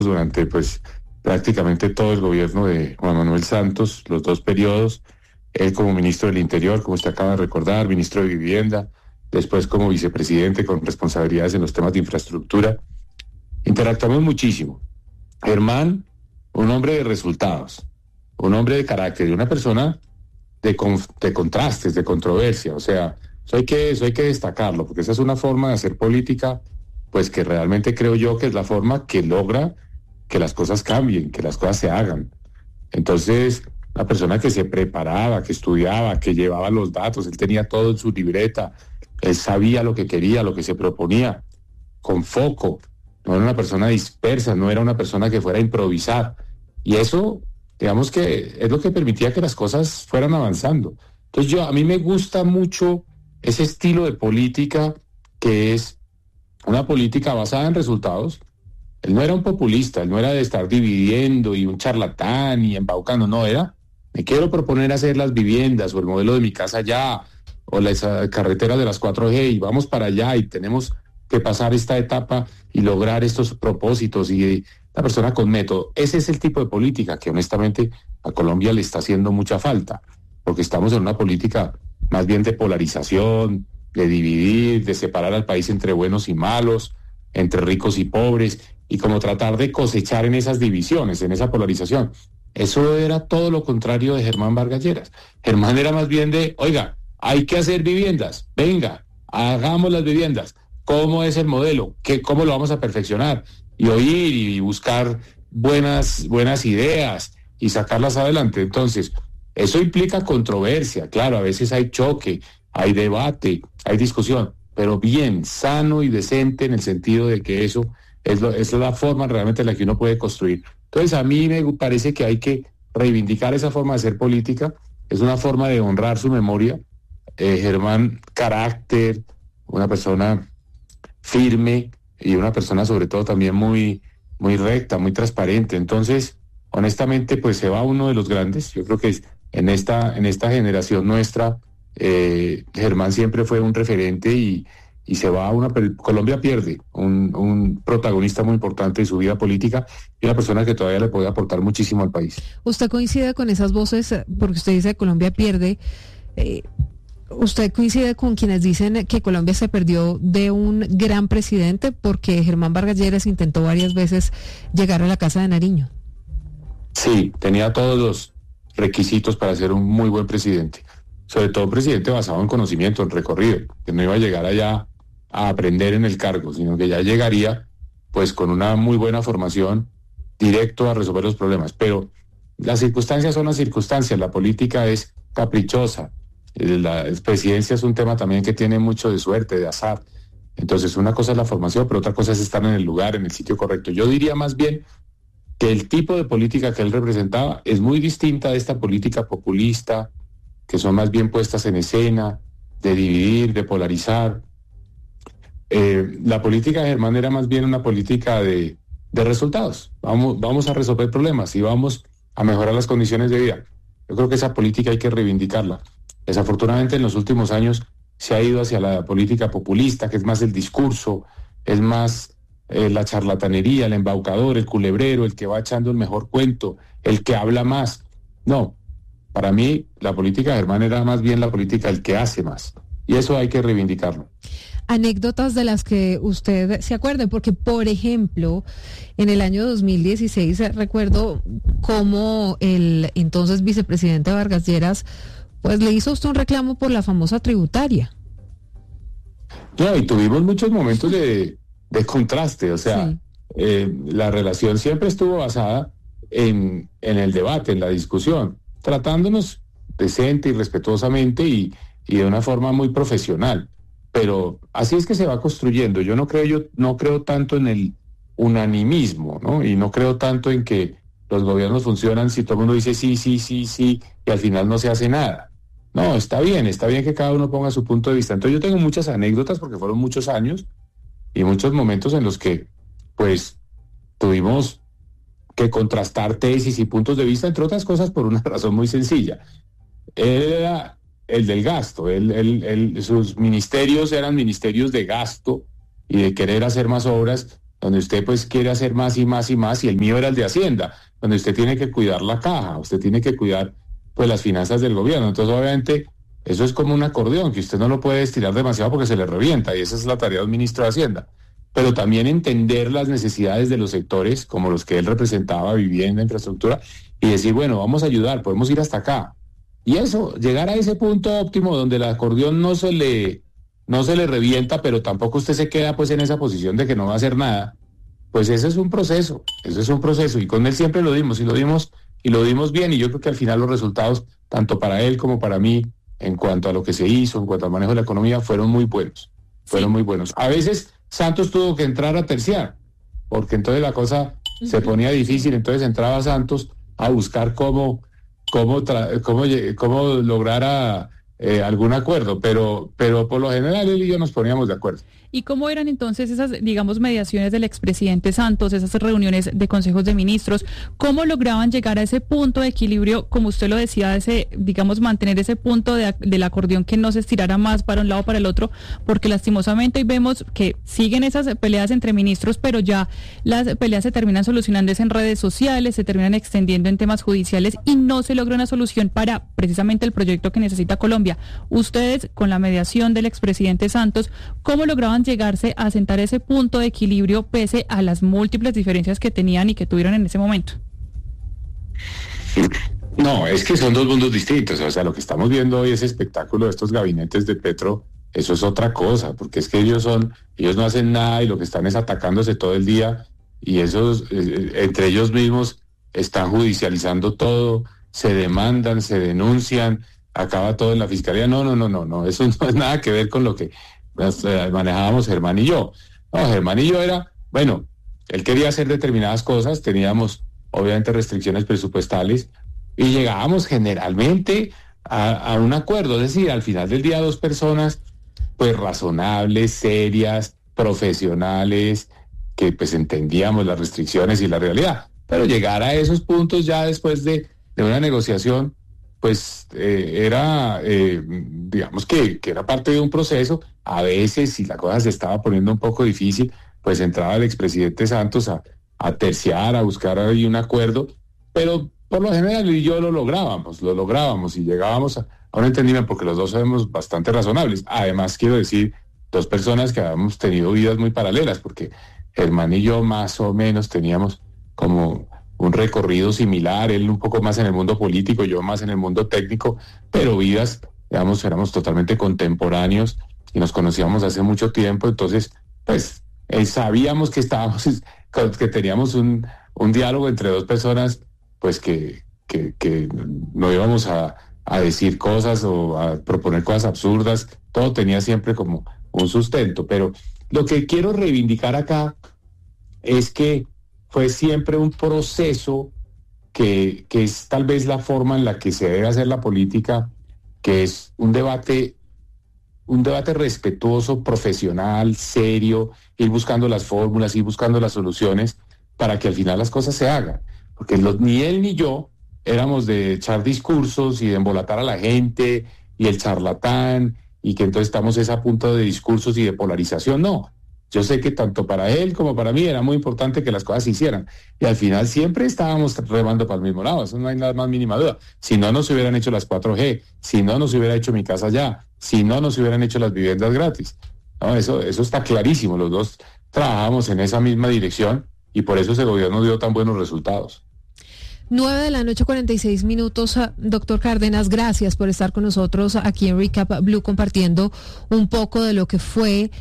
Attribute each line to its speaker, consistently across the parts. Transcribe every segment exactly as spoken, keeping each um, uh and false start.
Speaker 1: durante pues prácticamente todo el gobierno de Juan Manuel Santos, los dos periodos, él como ministro del Interior, como usted acaba de recordar, ministro de Vivienda, después como vicepresidente con responsabilidades en los temas de infraestructura. Interactuamos muchísimo. Germán, un hombre de resultados, un hombre de carácter y una persona de, con, de contrastes, de controversia. O sea, eso hay que, eso hay que destacarlo, porque esa es una forma de hacer política, pues que realmente creo yo que es la forma que logra que las cosas cambien, que las cosas se hagan. Entonces, una persona que se preparaba, que estudiaba, que llevaba los datos, él tenía todo en su libreta, él sabía lo que quería, lo que se proponía, con foco. No era una persona dispersa, no era una persona que fuera a improvisar. Y eso, digamos que es lo que permitía que las cosas fueran avanzando. Entonces yo, a mí me gusta mucho ese estilo de política que es una política basada en resultados. Él no era un populista, él no era de estar dividiendo y un charlatán y embaucando, no, era, me quiero proponer hacer las viviendas o el modelo de mi casa ya, o la esa carretera de las cuatro G y vamos para allá y tenemos que pasar esta etapa y lograr estos propósitos y la persona con método. Ese es el tipo de política que honestamente a Colombia le está haciendo mucha falta, porque estamos en una política más bien de polarización, de dividir, de separar al país entre buenos y malos, entre ricos y pobres, y como tratar de cosechar en esas divisiones, en esa polarización. Eso era todo lo contrario de Germán Vargas Lleras. Germán era más bien de, oiga, hay que hacer viviendas, venga, hagamos las viviendas. ¿Cómo es el modelo? ¿Qué, ¿Cómo lo vamos a perfeccionar? Y oír y buscar buenas, buenas ideas y sacarlas adelante. Entonces, eso implica controversia, claro, a veces hay choque, hay debate, hay discusión, pero bien, sano y decente en el sentido de que eso es, lo, es la forma realmente en la que uno puede construir. Entonces, a mí me parece que hay que reivindicar esa forma de hacer política, es una forma de honrar su memoria. Eh, Germán, carácter, una persona firme y una persona sobre todo también muy, muy recta, muy transparente. Entonces, honestamente, pues se va uno de los grandes. Yo creo que es, en esta, en esta generación nuestra, eh, Germán siempre fue un referente y, y se va una, Colombia pierde un, un protagonista muy importante de su vida política y una persona que todavía le puede aportar muchísimo al país.
Speaker 2: ¿Usted coincide con esas voces? Porque usted dice que Colombia pierde. Eh, ¿Usted coincide con quienes dicen que Colombia se perdió de un gran presidente porque Germán Vargas Lleras intentó varias veces llegar a la Casa de Nariño?
Speaker 1: Sí, tenía todos los requisitos para ser un muy buen presidente. Sobre todo un presidente basado en conocimiento, en recorrido, que no iba a llegar allá a aprender en el cargo, sino que ya llegaría pues con una muy buena formación directo a resolver los problemas. Pero las circunstancias son las circunstancias, la política es caprichosa. La presidencia es un tema también que tiene mucho de suerte, de azar. Entonces una cosa es la formación, pero otra cosa es estar en el lugar, en el sitio correcto. Yo diría más bien que el tipo de política que él representaba es muy distinta de esta política populista, que son más bien puestas en escena, de dividir, de polarizar. Eh, la política de Germán era más bien una política de, de resultados. Vamos, vamos a resolver problemas y vamos a mejorar las condiciones de vida. Yo creo que esa política hay que reivindicarla. Desafortunadamente en los últimos años se ha ido hacia la política populista, que es más el discurso, es más eh, la charlatanería, el embaucador, el culebrero, el que va echando el mejor cuento, el que habla más. No, para mí la política de Germán era más bien la política del que hace más, y eso hay que reivindicarlo.
Speaker 2: Anécdotas de las que usted se acuerde, porque por ejemplo, en el año dos mil dieciséis recuerdo cómo el entonces vicepresidente Vargas Lleras pues le hizo usted un reclamo por la famosa tributaria.
Speaker 1: No, y tuvimos muchos momentos de, de contraste, o sea, sí. eh, la relación siempre estuvo basada en, en el debate, en la discusión, tratándonos decente y respetuosamente y, y de una forma muy profesional. Pero así es que se va construyendo. Yo no creo, yo no creo tanto en el unanimismo, ¿no? Y no creo tanto en que los gobiernos funcionan si todo el mundo dice sí, sí, sí, sí, y al final no se hace nada. No, está bien, está bien que cada uno ponga su punto de vista. Entonces yo tengo muchas anécdotas porque fueron muchos años y muchos momentos en los que, pues, tuvimos que contrastar tesis y puntos de vista, entre otras cosas, por una razón muy sencilla. Él era el del gasto, él, él, él, sus ministerios eran ministerios de gasto y de querer hacer más obras, donde usted pues quiere hacer más y más y más, y el mío era el de Hacienda, donde usted tiene que cuidar la caja, usted tiene que cuidar pues las finanzas del gobierno. Entonces obviamente eso es como un acordeón, que usted no lo puede estirar demasiado porque se le revienta, y esa es la tarea de un ministro de Hacienda. Pero también entender las necesidades de los sectores, como los que él representaba, vivienda, infraestructura, y decir, bueno, vamos a ayudar, podemos ir hasta acá. Y eso, llegar a ese punto óptimo donde el acordeón no se le, no se le revienta, pero tampoco usted se queda pues en esa posición de que no va a hacer nada, pues ese es un proceso, ese es un proceso, y con él siempre lo dimos, y lo dimos, y lo dimos bien, y yo creo que al final los resultados, tanto para él como para mí, en cuanto a lo que se hizo, en cuanto al manejo de la economía, fueron muy buenos, fueron sí. muy buenos. A veces Santos tuvo que entrar a terciar, porque entonces la cosa uh-huh. se ponía difícil, entonces entraba Santos a buscar cómo, cómo, tra- cómo, cómo lograr a, eh, algún acuerdo, pero, pero por lo general él y yo nos poníamos de acuerdo.
Speaker 3: ¿Y cómo eran entonces esas, digamos, mediaciones del expresidente Santos, esas reuniones de consejos de ministros? ¿Cómo lograban llegar a ese punto de equilibrio, como usted lo decía, ese, digamos, mantener ese punto de, del acordeón que no se estirara más para un lado o para el otro? Porque lastimosamente hoy vemos que siguen esas peleas entre ministros, pero ya las peleas se terminan solucionándose en redes sociales, se terminan extendiendo en temas judiciales y no se logra una solución para precisamente el proyecto que necesita Colombia. Ustedes, con la mediación del expresidente Santos, ¿cómo lograban llegarse a sentar ese punto de equilibrio pese a las múltiples diferencias que tenían y que tuvieron en ese momento?
Speaker 1: No, es que son dos mundos distintos. O sea, lo que estamos viendo hoy, ese espectáculo de estos gabinetes de Petro, eso es otra cosa, porque es que ellos son, ellos no hacen nada y lo que están es atacándose todo el día, y esos, eh, entre ellos mismos están judicializando todo, se demandan, se denuncian, acaba todo en la fiscalía. No, no, no, no, no, eso no es nada que ver con lo que manejábamos Germán y yo. No, Germán y yo era, bueno, él quería hacer determinadas cosas, teníamos obviamente restricciones presupuestales y llegábamos generalmente a, a un acuerdo, es decir, al final del día dos personas pues razonables, serias, profesionales, que pues entendíamos las restricciones y la realidad, pero llegar a esos puntos ya después de, de una negociación pues eh, era, eh, digamos que, que era parte de un proceso. A veces, si la cosa se estaba poniendo un poco difícil, pues entraba el expresidente Santos a, a terciar, a buscar ahí un acuerdo, pero por lo general él y yo lo lográbamos, lo lográbamos y llegábamos a, a un entendimiento, porque los dos somos bastante razonables. Además, quiero decir, dos personas que habíamos tenido vidas muy paralelas, porque Germán y yo más o menos teníamos como un recorrido similar, él un poco más en el mundo político, yo más en el mundo técnico, pero vidas, digamos, éramos totalmente contemporáneos y nos conocíamos hace mucho tiempo. Entonces, pues, eh, sabíamos que estábamos, que teníamos un, un diálogo entre dos personas, pues que, que, que no íbamos a, a decir cosas o a proponer cosas absurdas, todo tenía siempre como un sustento. Pero lo que quiero reivindicar acá es que fue siempre un proceso que, que es tal vez la forma en la que se debe hacer la política, que es un debate, un debate respetuoso, profesional, serio, ir buscando las fórmulas, ir buscando las soluciones para que al final las cosas se hagan. Porque los, ni él ni yo éramos de echar discursos y de embolatar a la gente y el charlatán, y que entonces estamos es a punto de discursos y de polarización. No. Yo sé que tanto para él como para mí era muy importante que las cosas se hicieran. Y al final siempre estábamos remando para el mismo lado, eso no hay nada más mínima duda. Si no nos hubieran hecho las cuatro G, si no nos hubiera hecho Mi Casa Ya, si no nos hubieran hecho las viviendas gratis. No, eso, eso está clarísimo, los dos trabajamos en esa misma dirección y por eso ese gobierno dio tan buenos resultados.
Speaker 2: Nueve de la noche, cuarenta y seis minutos. Doctor Cárdenas, gracias por estar con nosotros aquí en Recap Blue compartiendo un poco de lo que fue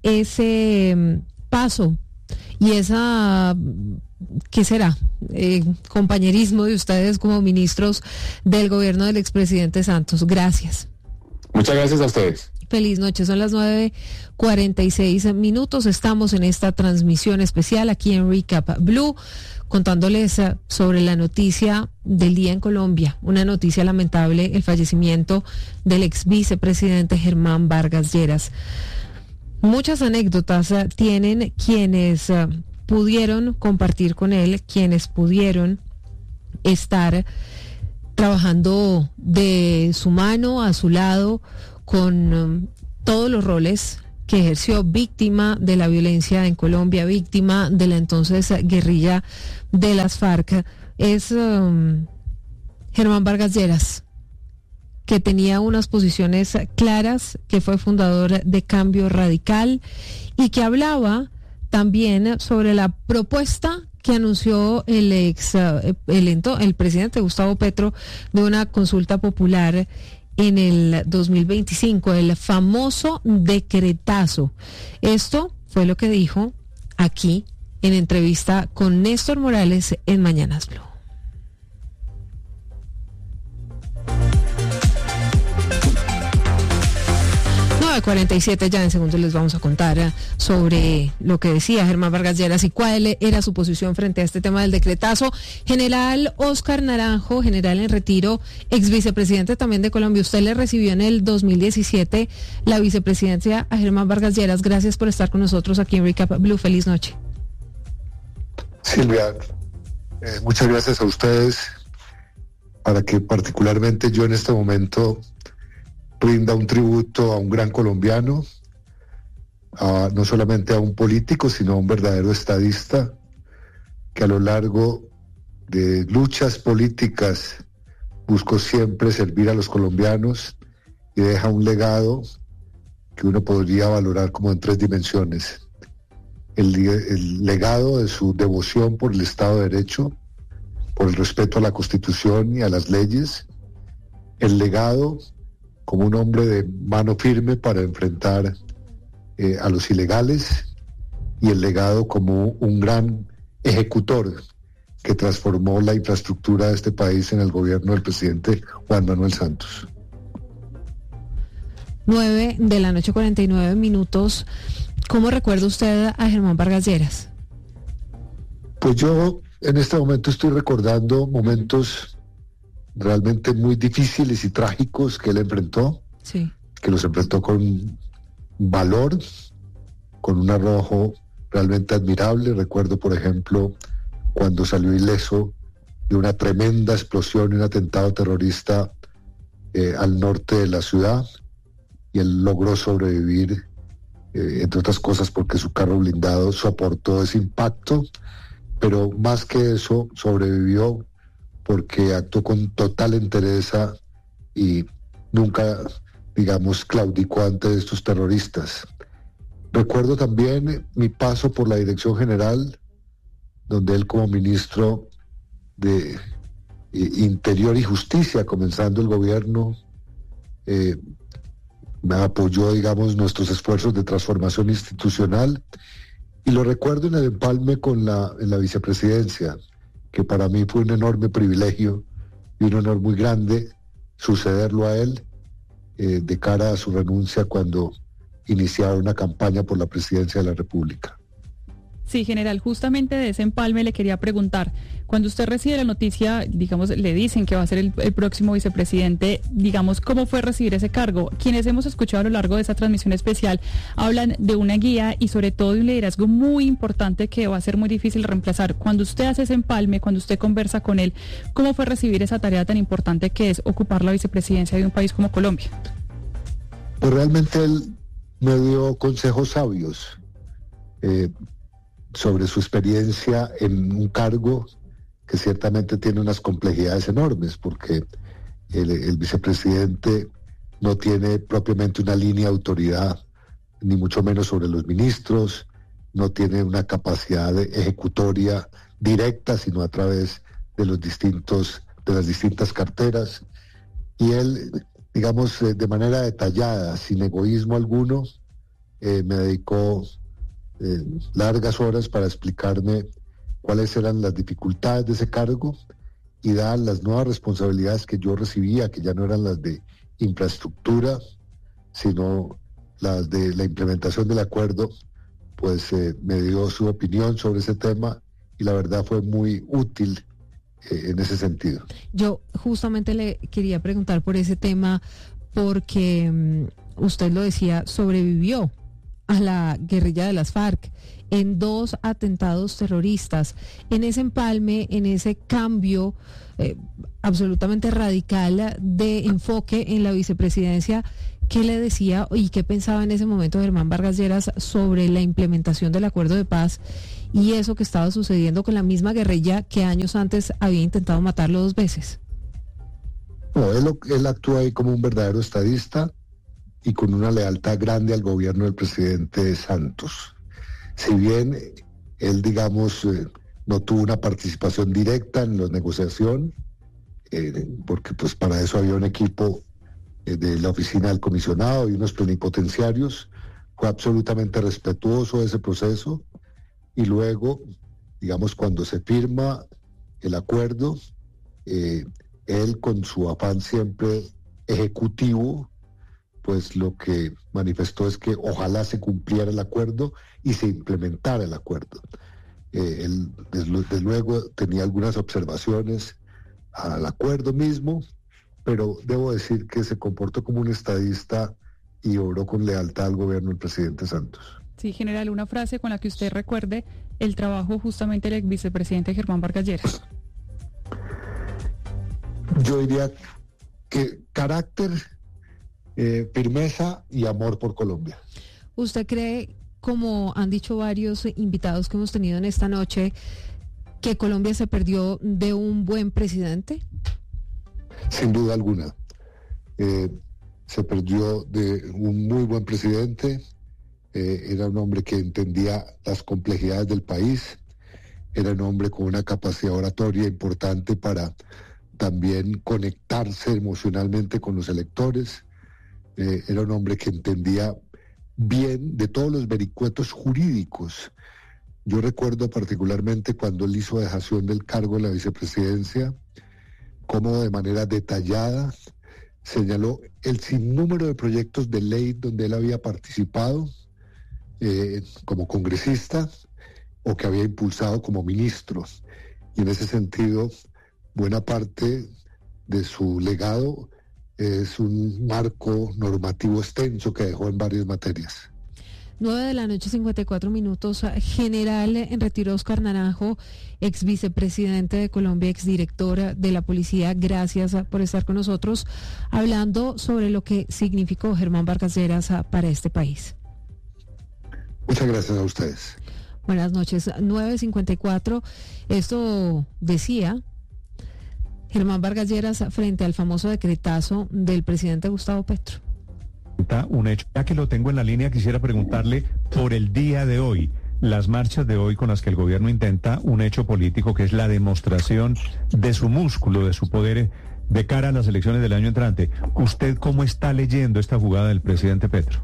Speaker 2: ese paso y esa, ¿qué será? Eh, compañerismo de ustedes como ministros del gobierno del expresidente Santos. Gracias.
Speaker 1: Muchas gracias a ustedes.
Speaker 2: Feliz noche, son las nueve cuarenta y seis minutos. Estamos en esta transmisión especial aquí en Recap Blue, contándoles sobre la noticia del día en Colombia. Una noticia lamentable, el fallecimiento del ex vicepresidente Germán Vargas Lleras. Muchas anécdotas uh, tienen quienes uh, pudieron compartir con él, quienes pudieron estar trabajando de su mano, a su lado, con um, todos los roles que ejerció, víctima de la violencia en Colombia, víctima de la entonces guerrilla de las FARC, es um, Germán Vargas Lleras, que tenía unas posiciones claras, que fue fundador de Cambio Radical y que hablaba también sobre la propuesta que anunció el ex el, el presidente Gustavo Petro de una consulta popular en el dos mil veinticinco, el famoso decretazo. Esto fue lo que dijo aquí en entrevista con Néstor Morales en Mañanas Blue. cuarenta y siete, ya en segundos les vamos a contar sobre lo que decía Germán Vargas Lleras y cuál era su posición frente a este tema del decretazo. General Óscar Naranjo, general en retiro, ex vicepresidente también de Colombia, usted le recibió en el dos mil diecisiete la vicepresidencia a Germán Vargas Lleras. Gracias por estar con nosotros aquí en Recap Blue. Feliz noche.
Speaker 4: Silvia, eh, muchas gracias a ustedes para que particularmente yo en este momento rinda un tributo a un gran colombiano, a, no solamente a un político, sino a un verdadero estadista que a lo largo de luchas políticas buscó siempre servir a los colombianos y deja un legado que uno podría valorar como en tres dimensiones. El, el legado de su devoción por el Estado de Derecho, por el respeto a la Constitución y a las leyes, el legado como un hombre de mano firme para enfrentar eh, a los ilegales, y el legado como un gran ejecutor que transformó la infraestructura de este país en el gobierno del presidente Juan Manuel Santos.
Speaker 2: Nueve de la noche, cuarenta y nueve minutos. ¿Cómo recuerda usted a Germán Vargas Lleras?
Speaker 4: Pues yo en este momento estoy recordando momentos realmente muy difíciles y trágicos que él enfrentó,
Speaker 2: sí.
Speaker 4: que los enfrentó con valor, con un arrojo realmente admirable. Recuerdo, por ejemplo, cuando salió ileso de una tremenda explosión y un atentado terrorista eh, al norte de la ciudad, y él logró sobrevivir, eh, entre otras cosas porque su carro blindado soportó ese impacto, pero más que eso sobrevivió porque actuó con total entereza y nunca, digamos, claudicó ante estos terroristas. Recuerdo también mi paso por la Dirección General, donde él como ministro de Interior y Justicia, comenzando el gobierno, eh, me apoyó, digamos, nuestros esfuerzos de transformación institucional, y lo recuerdo en el empalme con la, en la vicepresidencia, que para mí fue un enorme privilegio y un honor muy grande sucederlo a él eh, de cara a su renuncia cuando iniciaba una campaña por la presidencia de la República.
Speaker 3: Sí, general, justamente de ese empalme le quería preguntar, cuando usted recibe la noticia, digamos, le dicen que va a ser el, el próximo vicepresidente, digamos, ¿cómo fue recibir ese cargo? Quienes hemos escuchado a lo largo de esta transmisión especial hablan de una guía y sobre todo de un liderazgo muy importante que va a ser muy difícil reemplazar. Cuando usted hace ese empalme, cuando usted conversa con él, ¿cómo fue recibir esa tarea tan importante que es ocupar la vicepresidencia de un país como Colombia?
Speaker 4: Pues realmente él me dio consejos sabios eh, sobre su experiencia en un cargo que ciertamente tiene unas complejidades enormes, porque el, el vicepresidente no tiene propiamente una línea de autoridad, ni mucho menos sobre los ministros, no tiene una capacidad de ejecutoria directa, sino a través de los distintos, de las distintas carteras, y él, digamos, de manera detallada, sin egoísmo alguno, eh, me dedicó eh, largas horas para explicarme cuáles eran las dificultades de ese cargo y dar las nuevas responsabilidades que yo recibía, que ya no eran las de infraestructura, sino las de la implementación del acuerdo. Pues eh, me dio su opinión sobre ese tema y la verdad fue muy útil eh, en ese sentido.
Speaker 2: Yo justamente le quería preguntar por ese tema porque um, usted lo decía, sobrevivió a la guerrilla de las FARC en dos atentados terroristas, en ese empalme, en ese cambio eh, absolutamente radical de enfoque en la vicepresidencia. ¿qué le decía y qué pensaba en ese momento Germán Vargas Lleras sobre la implementación del acuerdo de paz y eso que estaba sucediendo con la misma guerrilla que años antes había intentado matarlo dos veces?
Speaker 4: No, él, él actúa ahí como un verdadero estadista y con una lealtad grande al gobierno del presidente Santos. Si bien él, digamos, eh, no tuvo una participación directa en la negociación, eh, porque pues para eso había un equipo eh, de la oficina del comisionado y unos plenipotenciarios, fue absolutamente respetuoso de ese proceso, y luego, digamos, cuando se firma el acuerdo, eh, él con su afán siempre ejecutivo, pues lo que manifestó es que ojalá se cumpliera el acuerdo y se implementara el acuerdo. Eh, él, desde luego, tenía algunas observaciones al acuerdo mismo, pero debo decir que se comportó como un estadista y obró con lealtad al gobierno del presidente Santos.
Speaker 3: Sí, general, una frase con la que usted recuerde el trabajo justamente del vicepresidente Germán Vargas Lleras.
Speaker 4: Yo diría que carácter, eh, firmeza y amor por Colombia.
Speaker 2: ¿Usted cree, como han dicho varios invitados que hemos tenido en esta noche, que Colombia se perdió de un buen presidente?
Speaker 4: Sin duda alguna. Eh, se perdió de un muy buen presidente. Eh, era un hombre que entendía las complejidades del país. Era un hombre con una capacidad oratoria importante para también conectarse emocionalmente con los electores. Eh, era un hombre que entendía bien de todos los vericuetos jurídicos. Yo recuerdo particularmente cuando él hizo dejación del cargo de la vicepresidencia, cómo de manera detallada señaló el sinnúmero de proyectos de ley donde él había participado eh, como congresista o que había impulsado como ministro. Y en ese sentido, buena parte de su legado es un marco normativo extenso que dejó en varias materias.
Speaker 2: nueve de la noche, cincuenta y cuatro minutos. General en retiro Oscar Naranjo, ex vicepresidente de Colombia, ex director de la policía, gracias por estar con nosotros, hablando sobre lo que significó Germán Vargas Lleras para este país.
Speaker 4: Muchas gracias a ustedes.
Speaker 2: Buenas noches. nueve cincuenta y cuatro. Esto decía Germán Vargas Lleras frente al famoso decretazo del presidente Gustavo Petro.
Speaker 5: Un hecho. Ya que lo tengo en la línea, quisiera preguntarle por el día de hoy, las marchas de hoy con las que el gobierno intenta un hecho político que es la demostración de su músculo, de su poder de cara a las elecciones del año entrante. ¿Usted cómo está leyendo esta jugada del presidente Petro?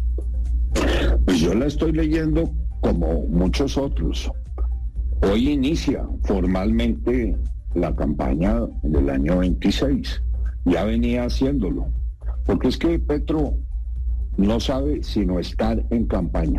Speaker 6: Pues yo la estoy leyendo como muchos otros. Hoy inicia formalmente la campaña del año veintiséis. Ya venía haciéndolo. Porque es que Petro no sabe sino estar en campaña.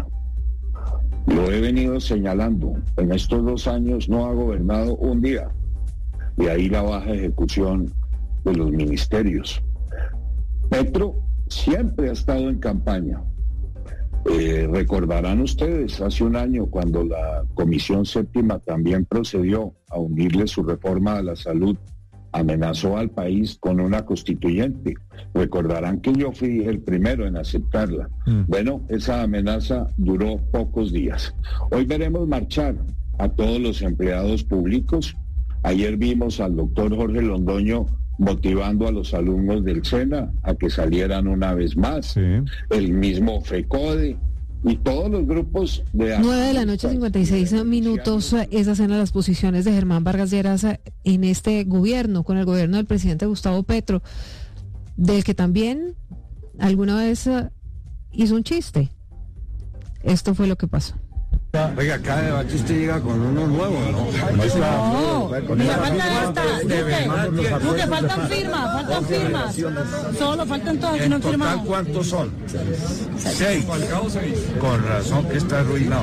Speaker 6: Lo he venido señalando. En estos dos años no ha gobernado un día. De ahí la baja ejecución de los ministerios. Petro siempre ha estado en campaña. Eh, recordarán ustedes, hace un año, cuando la Comisión Séptima también procedió a unirle su reforma a la salud, amenazó al país con una constituyente. Recordarán que yo fui el primero en aceptarla. Mm. Bueno, esa amenaza duró pocos días. Hoy veremos marchar a todos los empleados públicos. Ayer vimos al doctor Jorge Londoño motivando a los alumnos del SENA a que salieran una vez más. Sí. El mismo FECODE y todos los grupos de...
Speaker 2: nueve de la noche, cincuenta y seis minutos. Esas eran las posiciones de Germán Vargas Lleras en este gobierno, con el gobierno del presidente Gustavo Petro, del que también alguna vez hizo un chiste. Esto fue lo que pasó.
Speaker 7: Oiga, cada debate usted llega con uno nuevo, ¿no?
Speaker 8: No, no mira, falta esta, Duque, Duque, faltan firmas, faltan firmas. Solo faltan todas que no han firmado.
Speaker 7: ¿Cuántos son? Seis. Con razón que está arruinado.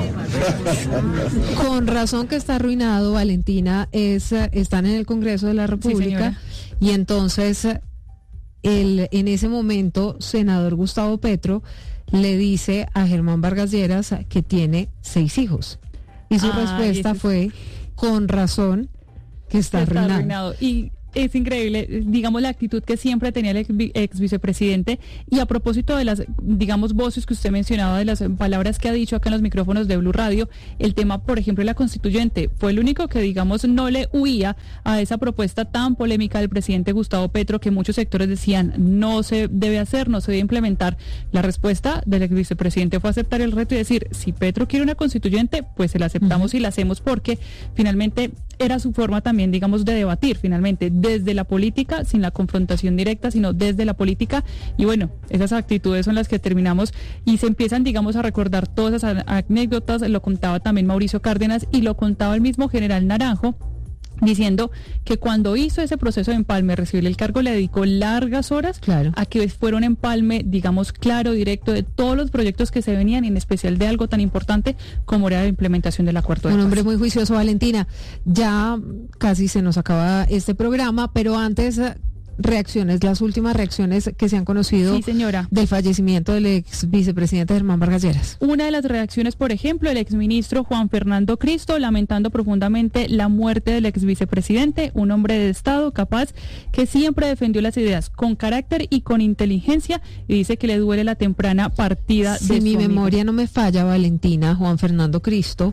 Speaker 2: Con razón que está arruinado, Valentina, es, están en el Congreso de la República, sí, y entonces el, en ese momento, senador Gustavo Petro le dice a Germán Vargas Lleras que tiene seis hijos. Y su ah, respuesta fue, con razón, que está, está arruinado.
Speaker 3: arruinado. Y Es increíble, digamos, la actitud que siempre tenía el ex, ex vicepresidente. Y a propósito de las, digamos, voces que usted mencionaba, de las palabras que ha dicho acá en los micrófonos de Blue Radio, el tema, por ejemplo, de la constituyente, fue el único que, digamos, no le huía a esa propuesta tan polémica del presidente Gustavo Petro, que muchos sectores decían no se debe hacer, no se debe implementar. La respuesta del ex vicepresidente fue aceptar el reto y decir, si Petro quiere una constituyente, pues se la aceptamos uh-huh. y la hacemos, porque finalmente era su forma también, digamos, de debatir, finalmente, desde la política, sin la confrontación directa, sino desde la política. Y bueno, esas actitudes son las que terminamos y se empiezan, digamos, a recordar todas esas anécdotas. Lo contaba también Mauricio Cárdenas y lo contaba el mismo general Naranjo, diciendo que cuando hizo ese proceso de empalme, recibir el cargo, le dedicó largas horas
Speaker 2: claro.
Speaker 3: a que fuera un empalme, digamos, claro, directo de todos los proyectos que se venían, y en especial de algo tan importante como era la implementación del acuerdo de
Speaker 2: paz. Un hombre
Speaker 3: paz.
Speaker 2: muy juicioso, Valentina. Ya casi se nos acaba este programa, pero antes... reacciones, las últimas reacciones que se han conocido
Speaker 3: sí, señora.
Speaker 2: del fallecimiento del ex vicepresidente Germán Vargas Lleras.
Speaker 3: Una de las reacciones, por ejemplo, el exministro Juan Fernando Cristo, lamentando profundamente la muerte del ex vicepresidente, un hombre de Estado capaz que siempre defendió las ideas con carácter y con inteligencia, y dice que le duele la temprana partida
Speaker 2: si
Speaker 3: de
Speaker 2: mi
Speaker 3: su
Speaker 2: memoria
Speaker 3: amigo.
Speaker 2: no me falla, Valentina, Juan Fernando Cristo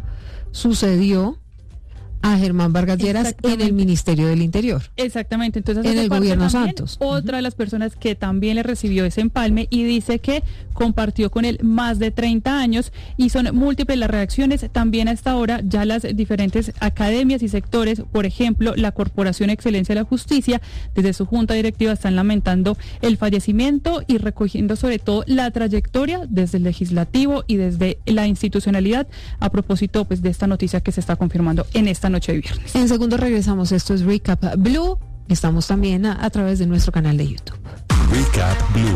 Speaker 2: sucedió a Germán Vargas Lleras en el Ministerio del Interior.
Speaker 3: Exactamente, entonces
Speaker 2: en el gobierno
Speaker 3: también,
Speaker 2: Santos.
Speaker 3: Otra de las personas que también le recibió ese empalme y dice que compartió con él más de treinta años, y son múltiples las reacciones. También hasta ahora ya las diferentes academias y sectores, por ejemplo, la Corporación Excelencia de la Justicia, desde su junta directiva están lamentando el fallecimiento y recogiendo sobre todo la trayectoria desde el legislativo y desde la institucionalidad, a propósito pues de esta noticia que se está confirmando en esta noche de viernes.
Speaker 2: En segundo regresamos, esto es Recap Blue, estamos también a, a través de nuestro canal de YouTube.
Speaker 9: Recap Blue.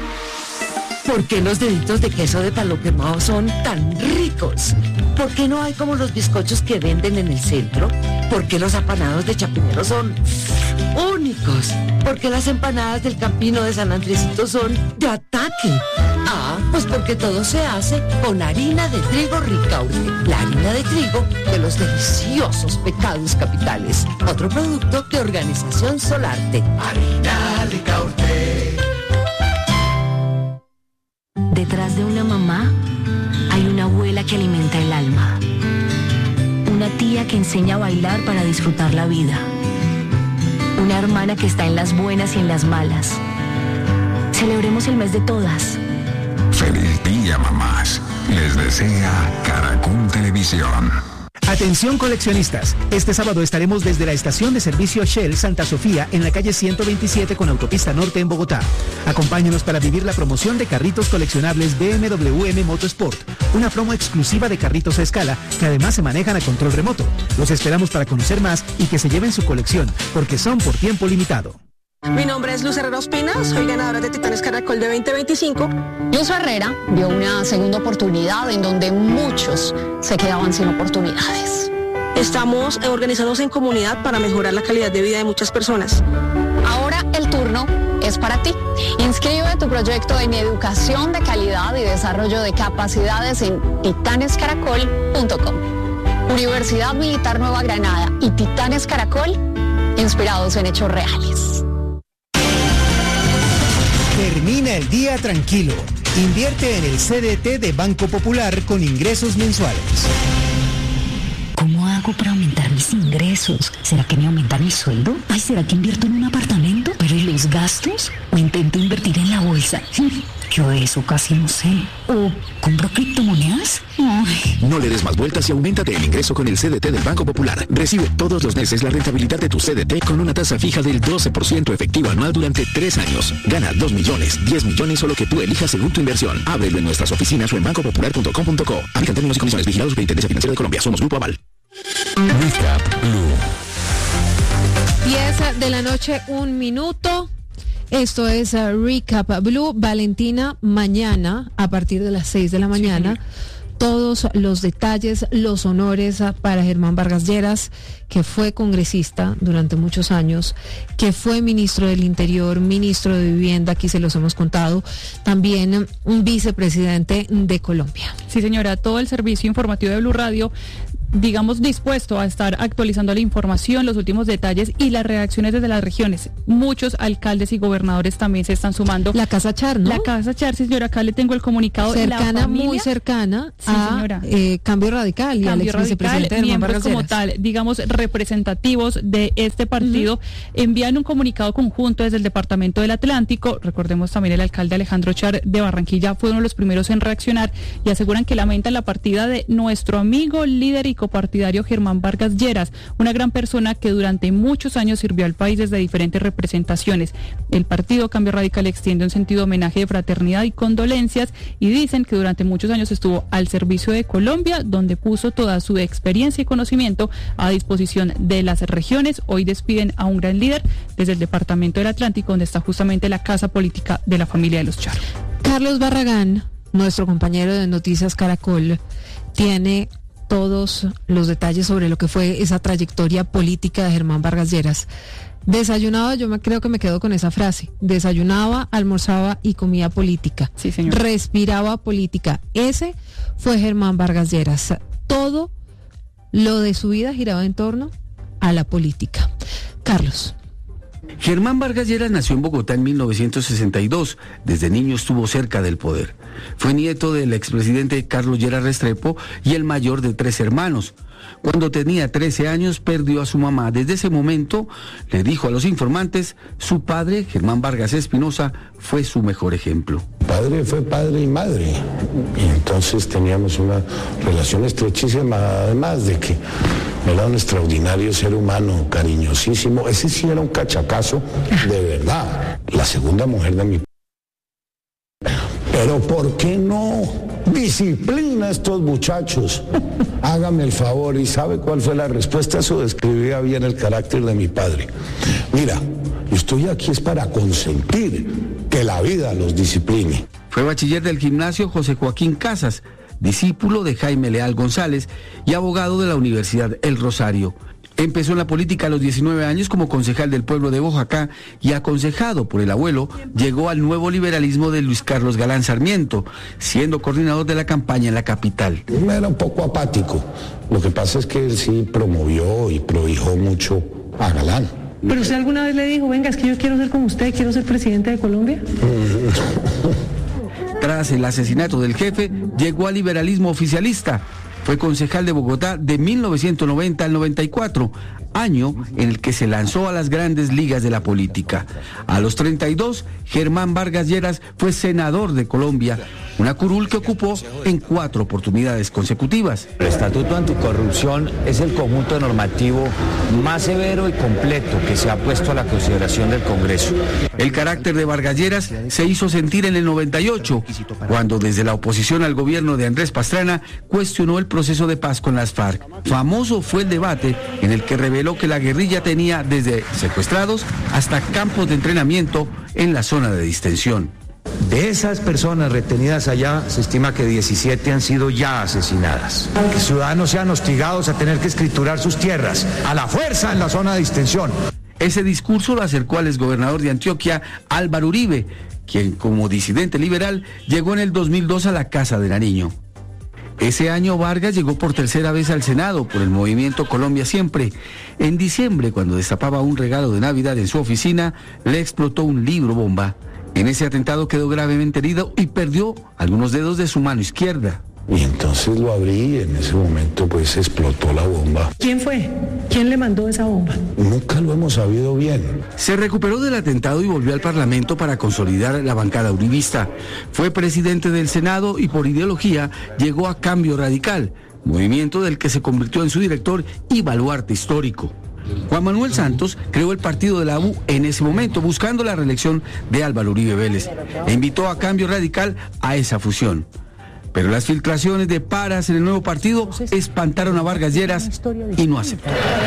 Speaker 10: ¿Por qué los deditos de queso de palo quemado son tan ricos? ¿Por qué no hay como los bizcochos que venden en el centro? ¿Por qué los apanados de Chapinero son únicos? ¿Por qué las empanadas del Campino de San Andresito son de ataque? Ah, pues porque todo se hace con harina de trigo Ricaurte, la harina de trigo de los deliciosos pecados capitales. Otro producto de Organización Solarte.
Speaker 9: Harina Ricaurte.
Speaker 11: Detrás de una mamá hay una abuela que alimenta el alma, una tía que enseña a bailar para disfrutar la vida, una hermana que está en las buenas y en las malas. Celebremos el mes de todas.
Speaker 9: Feliz día, mamás. Les desea Caracol Televisión.
Speaker 12: Atención coleccionistas, este sábado estaremos desde la estación de servicio Shell Santa Sofía en la calle ciento veintisiete con Autopista Norte en Bogotá. Acompáñenos para vivir la promoción de carritos coleccionables B M W M Motorsport, una promo exclusiva de carritos a escala que además se manejan a control remoto. Los esperamos para conocer más y que se lleven su colección, porque son por tiempo limitado.
Speaker 13: Mi nombre es Luz Herrera Ospina, soy ganadora de Titanes Caracol de veinte veinticinco.
Speaker 14: Luz Herrera vio una segunda oportunidad en donde muchos se quedaban sin oportunidades.
Speaker 13: Estamos organizados en comunidad para mejorar la calidad de vida de muchas personas.
Speaker 14: Ahora el turno es para ti. Inscribe tu proyecto en educación de calidad y desarrollo de capacidades en titanes caracol punto com. Universidad Militar Nueva Granada y Titanes Caracol, inspirados en hechos reales.
Speaker 15: Termina el día tranquilo. Invierte en el C D T de Banco Popular con ingresos mensuales.
Speaker 11: ¿Cómo hago para aumentar mis ingresos? ¿Será que me aumentan el sueldo? Ay, ¿será que invierto en un apartamento? ¿Pero y los gastos? ¿O intento invertir en la bolsa? Yo de eso casi no sé. ¿O compro criptomonedas? Ay.
Speaker 16: No le des más vueltas y auméntate el ingreso con el C D T del Banco Popular. Recibe todos los meses la rentabilidad de tu C D T con una tasa fija del doce por ciento efectivo anual durante tres años. Gana dos millones, diez millones o lo que tú elijas según tu inversión. Ábrelo en nuestras oficinas o en banco popular punto com punto co. Aplican términos y condiciones. Vigilados por Intendencia Financiera de Colombia. Somos Grupo Aval.
Speaker 9: Recap Blue.
Speaker 2: diez de la noche, un minuto. Esto es uh, Recap Blue. Valentina, mañana, a partir de las seis de la mañana, sí, todos los detalles, los honores uh, para Germán Vargas Lleras, que fue congresista durante muchos años, que fue ministro del Interior, ministro de Vivienda, aquí se los hemos contado, también un vicepresidente de Colombia.
Speaker 3: Sí, señora, todo el servicio informativo de Blue Radio digamos, dispuesto a estar actualizando la información, los últimos detalles y las reacciones desde las regiones. Muchos alcaldes y gobernadores también se están sumando.
Speaker 2: La Casa Char, ¿no?
Speaker 3: La Casa Char, sí, señora, acá le tengo el comunicado.
Speaker 2: Cercana,
Speaker 3: la familia,
Speaker 2: muy cercana
Speaker 3: sí,
Speaker 2: a eh, Cambio Radical y
Speaker 3: Cambio
Speaker 2: al exvicepresidente
Speaker 3: Radical,
Speaker 2: Germán Vargas
Speaker 3: como
Speaker 2: Lleras.
Speaker 3: tal, digamos, representativos de este partido, uh-huh. envían un comunicado conjunto desde el Departamento del Atlántico. Recordemos también el alcalde Alejandro Char de Barranquilla fue uno de los primeros en reaccionar y aseguran que lamentan la partida de nuestro amigo, líder y copartidario Germán Vargas Lleras, una gran persona que durante muchos años sirvió al país desde diferentes representaciones. El partido Cambio Radical extiende un sentido de homenaje de fraternidad y condolencias y dicen que durante muchos años estuvo al servicio de Colombia, donde puso toda su experiencia y conocimiento a disposición de las regiones. Hoy despiden a un gran líder desde el Departamento del Atlántico, donde está justamente la casa política de la familia de los Char.
Speaker 2: Carlos Barragán, nuestro compañero de Noticias Caracol, tiene todos los detalles sobre lo que fue esa trayectoria política de Germán Vargas Lleras. Desayunaba, yo me creo que me quedo con esa frase, desayunaba, almorzaba y comía política.
Speaker 3: Sí, señor.
Speaker 2: Respiraba política. Ese fue Germán Vargas Lleras. Todo lo de su vida giraba en torno a la política. Carlos.
Speaker 17: Germán Vargas Lleras nació en Bogotá en mil novecientos sesenta y dos. Desde niño estuvo cerca del poder. Fue nieto del expresidente Carlos Lleras Restrepo y el mayor de tres hermanos. Cuando tenía trece años perdió a su mamá. Desde ese momento le dijo a los informantes, su padre, Germán Vargas Espinosa, fue su mejor ejemplo.
Speaker 6: Padre fue padre y madre, y entonces teníamos una relación estrechísima, además de que era un extraordinario ser humano, cariñosísimo. Ese sí era un cachacazo de verdad. La segunda mujer de mi padre. Pero ¿por qué no disciplina a estos muchachos? Hágame el favor. ¿Y sabe cuál fue la respuesta? Eso describía bien el carácter de mi padre. Mira, yo estoy aquí es para consentir que la vida los discipline.
Speaker 17: Fue bachiller del gimnasio José Joaquín Casas, discípulo de Jaime Leal González y abogado de la Universidad El Rosario. Empezó en la política a los diecinueve años como concejal del pueblo de Boyacá y aconsejado por el abuelo, llegó al nuevo liberalismo de Luis Carlos Galán Sarmiento, siendo coordinador de la campaña en la capital.
Speaker 6: Era un poco apático. Lo que pasa es que él sí promovió y prohijó mucho a Galán.
Speaker 13: ¿Pero usted alguna vez le dijo, venga, es que yo quiero ser como usted, quiero ser presidente de Colombia?
Speaker 17: Tras el asesinato del jefe, llegó al liberalismo oficialista. Fue concejal de Bogotá de mil novecientos noventa al noventa y cuatro, año en el que se lanzó a las grandes ligas de la política. A los treinta y dos, Germán Vargas Lleras fue senador de Colombia, una curul que ocupó en cuatro oportunidades consecutivas.
Speaker 18: El Estatuto Anticorrupción es el conjunto normativo más severo y completo que se ha puesto a la consideración del Congreso.
Speaker 17: El carácter de Vargas Lleras se hizo sentir en el noventa y ocho, cuando desde la oposición al gobierno de Andrés Pastrana cuestionó el proceso de paz con las FARC. Famoso fue el debate en el que reveló que la guerrilla tenía desde secuestrados hasta campos de entrenamiento en la zona de distensión.
Speaker 18: De esas personas retenidas allá, se estima que diecisiete han sido ya asesinadas. Que ciudadanos sean hostigados a tener que escriturar sus tierras, a la fuerza en la zona de distensión.
Speaker 17: Ese discurso lo acercó al exgobernador de Antioquia, Álvaro Uribe, quien como disidente liberal llegó en el dos mil dos a la Casa de Nariño. Ese año Vargas llegó por tercera vez al Senado por el movimiento Colombia Siempre. En diciembre, cuando destapaba un regalo de Navidad en su oficina, le explotó un libro bomba. En ese atentado quedó gravemente herido y perdió algunos dedos de su mano izquierda.
Speaker 6: Y entonces lo abrí y en ese momento pues explotó la bomba.
Speaker 13: ¿Quién fue? ¿Quién le mandó esa bomba?
Speaker 6: Nunca lo hemos sabido bien.
Speaker 17: Se recuperó del atentado y volvió al Parlamento para consolidar la bancada uribista. Fue presidente del Senado y por ideología llegó a Cambio Radical, movimiento del que se convirtió en su director y baluarte histórico. Juan Manuel Santos creó el partido de la U en ese momento, buscando la reelección de Álvaro Uribe Vélez, e invitó a Cambio Radical a esa fusión. Pero las filtraciones de paras en el nuevo partido espantaron a Vargas Lleras y no aceptó.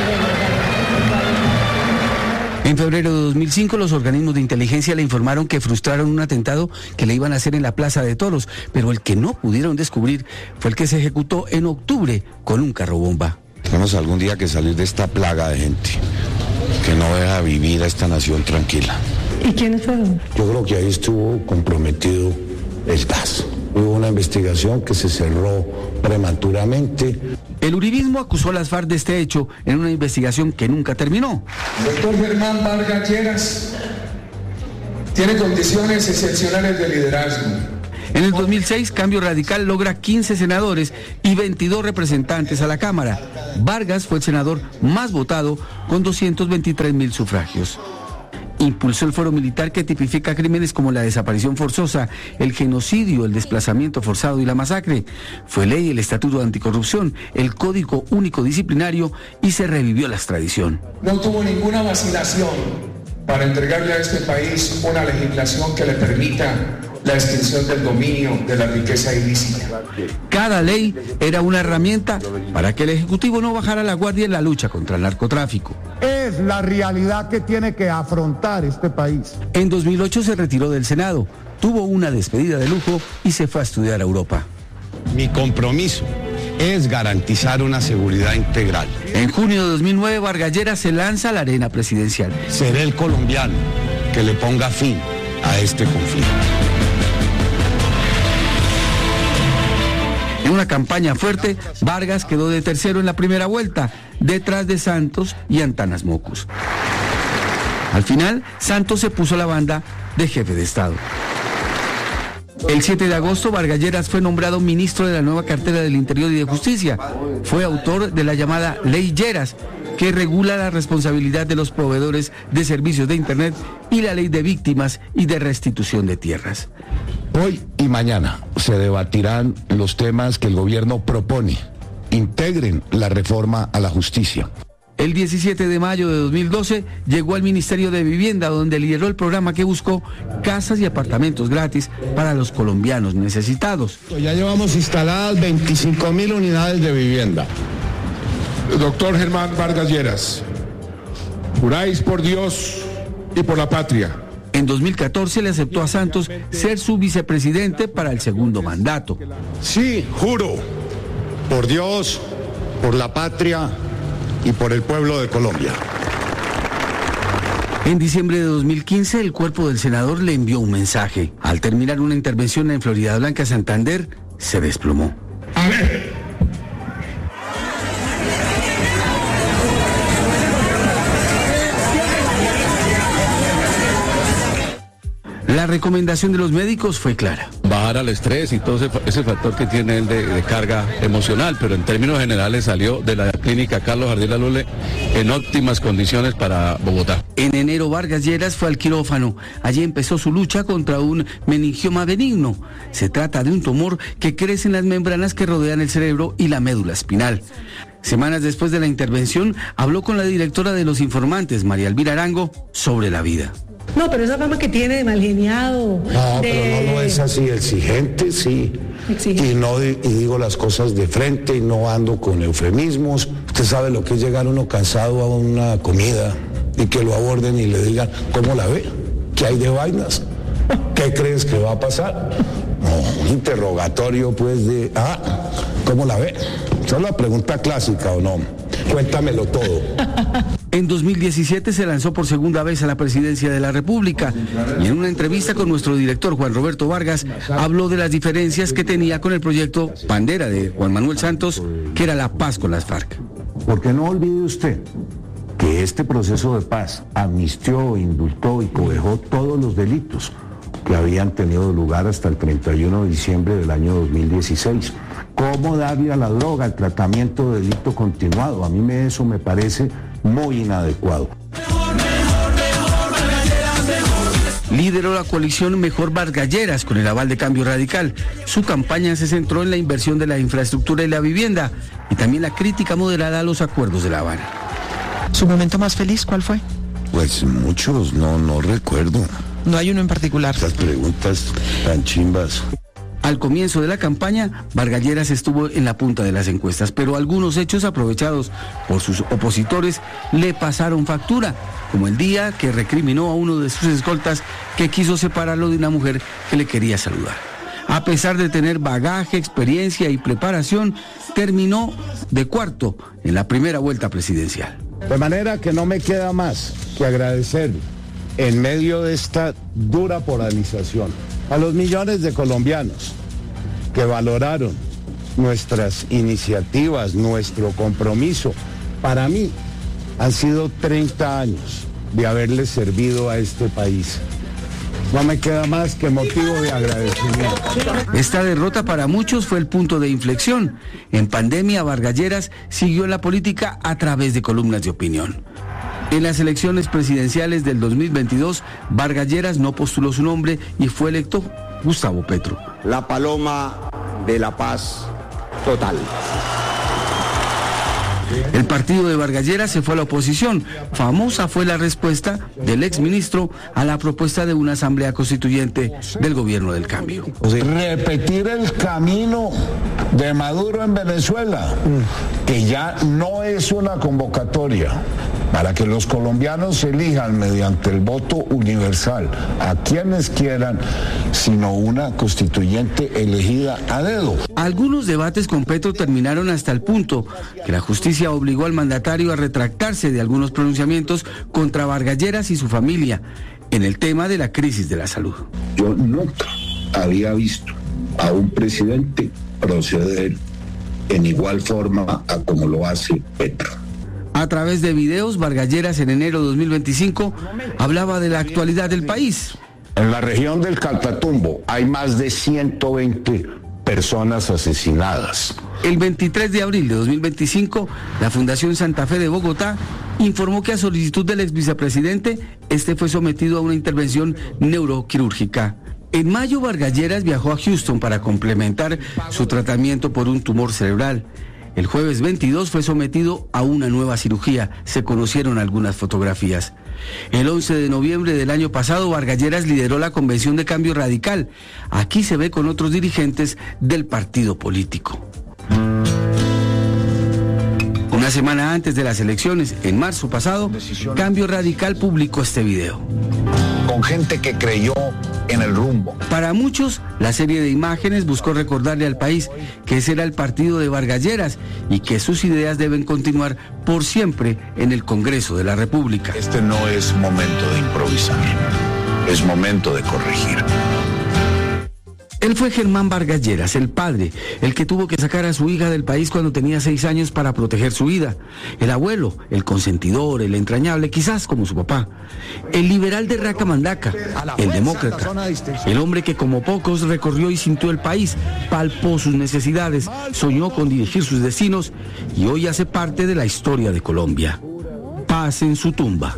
Speaker 17: En febrero de dos mil cinco, los organismos de inteligencia le informaron que frustraron un atentado que le iban a hacer en la Plaza de Toros, pero el que no pudieron descubrir fue el que se ejecutó en octubre con un carro bomba.
Speaker 6: Tenemos algún día que salir de esta plaga de gente que no deja vivir a esta nación tranquila.
Speaker 13: ¿Y quiénes fueron?
Speaker 6: Yo creo que ahí estuvo comprometido el gas. Hubo una investigación que se cerró prematuramente.
Speaker 17: El uribismo acusó a las FARC de este hecho en una investigación que nunca terminó.
Speaker 19: Doctor Germán Vargas Lleras tiene condiciones excepcionales de liderazgo.
Speaker 17: En el dos mil seis, Cambio Radical logra quince senadores y veintidós representantes a la Cámara. Vargas fue el senador más votado con doscientos veintitrés mil sufragios. Impulsó el fuero militar que tipifica crímenes como la desaparición forzosa, el genocidio, el desplazamiento forzado y la masacre. Fue ley el Estatuto de Anticorrupción, el Código Único Disciplinario y se revivió la extradición.
Speaker 19: No tuvo ninguna vacilación para entregarle a este país una legislación que le permita la extinción del dominio de la riqueza ilícita.
Speaker 17: Cada ley era una herramienta para que el Ejecutivo no bajara la guardia en la lucha contra el narcotráfico.
Speaker 20: Es la realidad que tiene que afrontar este país.
Speaker 17: En dos mil ocho se retiró del Senado, tuvo una despedida de lujo y se fue a estudiar a Europa.
Speaker 21: Mi compromiso es garantizar una seguridad integral.
Speaker 17: En junio de dos mil nueve, Vargas Lleras se lanza a la arena presidencial.
Speaker 21: Seré el colombiano que le ponga fin a este conflicto.
Speaker 17: En una campaña fuerte, Vargas quedó de tercero en la primera vuelta, detrás de Santos y Antanas Mocus. Al final, Santos se puso la banda de jefe de Estado. El siete de agosto, Vargas Lleras fue nombrado ministro de la nueva cartera del Interior y de Justicia. Fue autor de la llamada Ley Lleras, que regula la responsabilidad de los proveedores de servicios de Internet y la ley de víctimas y de restitución de tierras.
Speaker 21: Hoy y mañana se debatirán los temas que el gobierno propone. Integren la reforma a la justicia.
Speaker 17: El diecisiete de mayo de dos mil doce llegó al Ministerio de Vivienda, donde lideró el programa que buscó casas y apartamentos gratis para los colombianos necesitados.
Speaker 21: Ya llevamos instaladas veinticinco mil unidades de vivienda.
Speaker 19: Doctor Germán Vargas Lleras, juráis por Dios y por la patria.
Speaker 17: En dos mil catorce le aceptó a Santos ser su vicepresidente para el segundo mandato.
Speaker 21: Sí, juro, por Dios, por la patria y por el pueblo de Colombia.
Speaker 17: En diciembre de dos mil quince, el cuerpo del senador le envió un mensaje. Al terminar una intervención en Florida Blanca, Santander, se desplomó.
Speaker 19: A ver.
Speaker 17: La recomendación de los médicos fue clara.
Speaker 22: Bajar al estrés y todo ese, ese factor que tiene él de, de carga emocional, pero en términos generales salió de la clínica Carlos Jardín Lule en óptimas condiciones para Bogotá.
Speaker 17: En enero, Vargas Lleras fue al quirófano. Allí empezó su lucha contra un meningioma benigno. Se trata de un tumor que crece en las membranas que rodean el cerebro y la médula espinal. Semanas después de la intervención, habló con la directora de Los Informantes, María Elvira Arango, sobre la vida.
Speaker 8: No, pero esa fama que tiene de malgeniado.
Speaker 21: No,
Speaker 8: de...
Speaker 21: pero no, no es así, exigente sí. Exigente. Y no y digo las cosas de frente y no ando con eufemismos. Usted sabe lo que es llegar uno cansado a una comida y que lo aborden y le digan, ¿cómo la ve? ¿Qué hay de vainas? ¿Qué crees que va a pasar? No, un interrogatorio pues de, ah, ¿cómo la ve? Esa es la pregunta clásica, ¿o no? Cuéntamelo todo.
Speaker 17: En dos mil diecisiete se lanzó por segunda vez a la presidencia de la República y en una entrevista con nuestro director Juan Roberto Vargas habló de las diferencias que tenía con el proyecto Bandera de Juan Manuel Santos, que era la paz con las FARC.
Speaker 18: Porque no olvide usted que este proceso de paz amnistió, indultó y cobijó todos los delitos que habían tenido lugar hasta el treinta y uno de diciembre del año dos mil dieciséis. ¿Cómo darle a la droga el tratamiento de delito continuado? A mí me, eso me parece muy inadecuado.
Speaker 17: Lideró la coalición Mejor Vargas Lleras con el aval de Cambio Radical. Su campaña se centró en la inversión de la infraestructura y la vivienda y también la crítica moderada a los acuerdos de La Habana.
Speaker 23: ¿Su momento más feliz cuál fue?
Speaker 21: Pues muchos, no, no recuerdo.
Speaker 23: No hay uno en particular.
Speaker 21: Estas preguntas tan chimbas.
Speaker 17: Al comienzo de la campaña, Vargas Lleras estuvo en la punta de las encuestas, pero algunos hechos aprovechados por sus opositores le pasaron factura, como el día que recriminó a uno de sus escoltas que quiso separarlo de una mujer que le quería saludar. A pesar de tener bagaje, experiencia y preparación, terminó de cuarto en la primera vuelta presidencial.
Speaker 21: De manera que no me queda más que agradecer en medio de esta dura polarización a los millones de colombianos que valoraron nuestras iniciativas, nuestro compromiso, para mí han sido treinta años de haberle servido a este país. No me queda más que motivo de agradecimiento.
Speaker 17: Esta derrota para muchos fue el punto de inflexión. En pandemia, Vargas Lleras siguió en la política a través de columnas de opinión. En las elecciones presidenciales del dos mil veintidós, Vargas Lleras no postuló su nombre y fue electo Gustavo Petro.
Speaker 1: La paloma de la paz total.
Speaker 17: El partido de Vargas Lleras se fue a la oposición. Famosa fue la respuesta del exministro a la propuesta de una asamblea constituyente del gobierno del cambio.
Speaker 21: Repetir el camino de Maduro en Venezuela, que ya no es una convocatoria para que los colombianos elijan mediante el voto universal a quienes quieran, sino una constituyente elegida a dedo.
Speaker 17: Algunos debates con Petro terminaron hasta el punto que la justicia obligó al mandatario a retractarse de algunos pronunciamientos contra Vargas Lleras y su familia en el tema de la crisis de la salud.
Speaker 6: Yo nunca había visto a un presidente proceder en igual forma a como lo hace Petro.
Speaker 17: A través de videos, Vargas Lleras en enero de dos mil veinticinco hablaba de la actualidad del país.
Speaker 21: En la región del Catatumbo hay más de ciento veinte personas asesinadas.
Speaker 17: El veintitrés de abril de dos mil veinticinco, la Fundación Santa Fe de Bogotá informó que a solicitud del ex vicepresidente, este fue sometido a una intervención neuroquirúrgica. En mayo, Vargas Lleras viajó a Houston para complementar su tratamiento por un tumor cerebral. El jueves veintidós fue sometido a una nueva cirugía. Se conocieron algunas fotografías. El once de noviembre del año pasado, Vargas Lleras lideró la Convención de Cambio Radical. Aquí se ve con otros dirigentes del partido político. Una semana antes de las elecciones, en marzo pasado, Cambio Radical publicó este video.
Speaker 21: Con gente que creyó en el rumbo.
Speaker 17: Para muchos, la serie de imágenes buscó recordarle al país que ese era el partido de Vargas Lleras y que sus ideas deben continuar por siempre en el Congreso de la República.
Speaker 21: Este no es momento de improvisar, es momento de corregir.
Speaker 17: Él fue Germán Vargas Lleras, el padre, el que tuvo que sacar a su hija del país cuando tenía seis años para proteger su vida. El abuelo, el consentidor, el entrañable, quizás como su papá. El liberal de Racamandaca, el demócrata. El hombre que como pocos recorrió y sintió el país, palpó sus necesidades, soñó con dirigir sus destinos y hoy hace parte de la historia de Colombia. Paz en su tumba.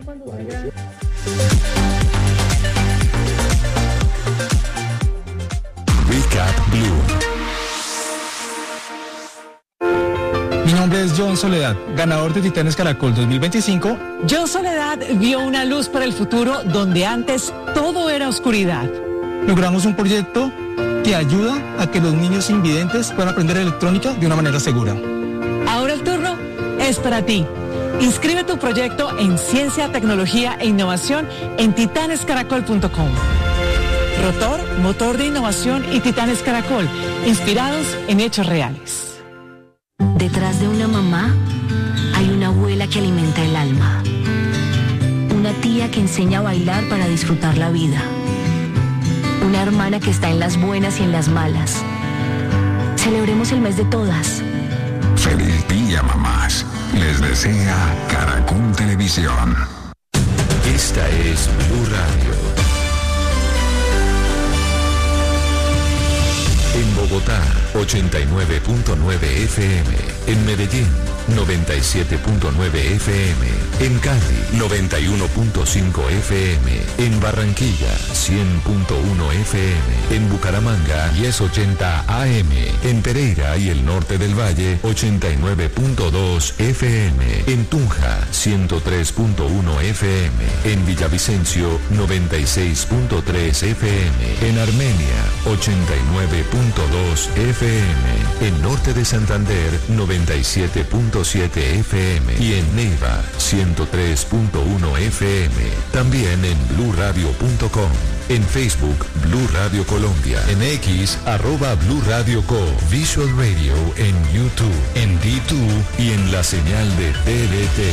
Speaker 9: Recap Blue.
Speaker 4: Mi nombre es John Soledad, ganador de Titanes Caracol dos mil veinticinco.
Speaker 5: John Soledad vio una luz para el futuro donde antes todo era oscuridad.
Speaker 4: Logramos un proyecto que ayuda a que los niños invidentes puedan aprender electrónica de una manera segura.
Speaker 5: Ahora el turno es para ti. Inscribe tu proyecto en Ciencia, Tecnología e Innovación en titanes caracol punto com. Rotor, motor de innovación y Titanes Caracol, inspirados en hechos reales.
Speaker 11: Detrás de una mamá hay una abuela que alimenta el alma. Una tía que enseña a bailar para disfrutar la vida. Una hermana que está en las buenas y en las malas. Celebremos el mes de todas.
Speaker 9: Feliz día, mamás. Les desea Caracol Televisión. Esta es Blue Radio. En Bogotá, ochenta y nueve punto nueve F M. En Medellín, noventa y siete punto nueve F M. En Cali, noventa y uno punto cinco F M. En Barranquilla, cien punto uno F M. En Bucaramanga, diez ochenta A M. En Pereira y el norte del Valle, ochenta y nueve punto dos F M. En Tunja, ciento tres punto uno F M. En Villavicencio, noventa y seis punto tres F M. En Armenia, ochenta y nueve punto dos F M. En norte de Santander, noventa y siete punto siete F M. Y en Neiva, ciento tres punto uno F M. También en blue radio punto com. En Facebook, Blue Radio Colombia. En X, arroba Blue Radio Co. Visual Radio en YouTube, en D dos y en la señal de T V T.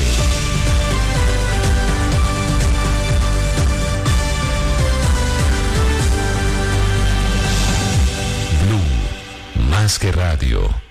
Speaker 9: Blue, más que Radio.